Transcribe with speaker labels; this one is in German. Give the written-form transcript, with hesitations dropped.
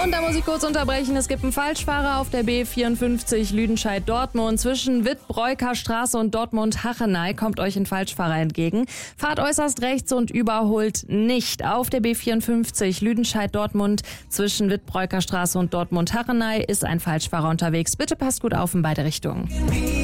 Speaker 1: Und da muss ich kurz unterbrechen. Es gibt einen Falschfahrer auf der B54 Lüdenscheid-Dortmund. Zwischen Wittbreuker Straße und Dortmund-Hachenay kommt euch ein Falschfahrer entgegen. Fahrt äußerst rechts und überholt nicht. Auf der B54 Lüdenscheid-Dortmund zwischen Wittbreuker Straße und Dortmund-Hachenay ist ein Falschfahrer unterwegs. Bitte passt gut auf in beide Richtungen.